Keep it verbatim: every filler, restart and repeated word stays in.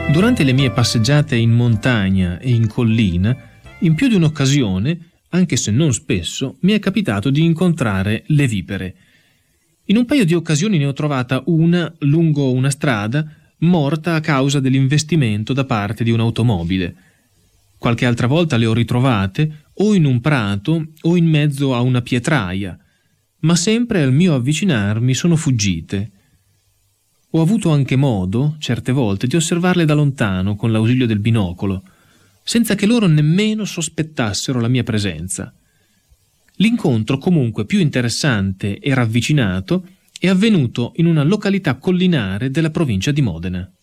Durante le mie passeggiate in montagna e in collina, in più di un'occasione, anche se non spesso, mi è capitato di incontrare le vipere. In un paio di occasioni ne ho trovata una lungo una strada, morta a causa dell'investimento da parte di un'automobile. Qualche altra volta le ho ritrovate o in un prato o in mezzo a una pietraia, ma sempre al mio avvicinarmi sono fuggite. Ho avuto anche modo, certe volte, di osservarle da lontano con l'ausilio del binocolo, senza che loro nemmeno sospettassero la mia presenza. L'incontro comunque più interessante e ravvicinato è avvenuto in una località collinare della provincia di Modena.